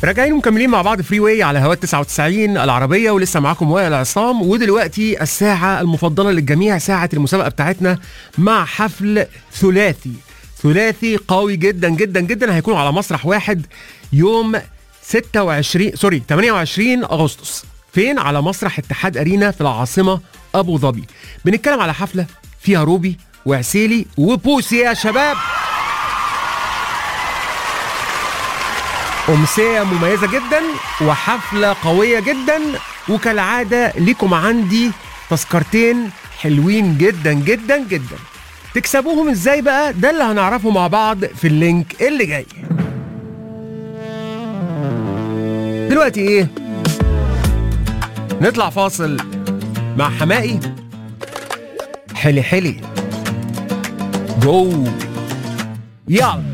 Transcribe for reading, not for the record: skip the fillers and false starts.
راجعين ومكملين مع بعض فري واي على هواء 99 العربية، ولسه معاكم وائل عصام. ودلوقتي الساعة المفضلة للجميع، ساعة المسابقة بتاعتنا مع حفل ثلاثي قوي جدا جدا جدا. هيكون على مسرح واحد يوم 28 أغسطس. فين؟ على مسرح اتحاد أرينا في العاصمة أبو ظبي. بنتكلم على حفلة فيها روبي وعسيلي وبوسي يا شباب. أمسية مميزة جدا وحفلة قوية جدا، وكالعادة ليكم عندي تذكرتين حلوين جدا جدا جدا. تكسبوهم ازاي بقى؟ ده اللي هنعرفه مع بعض في اللينك اللي جاي. دلوقتي ايه؟ نطلع فاصل مع حمائي. حلي جو يلا.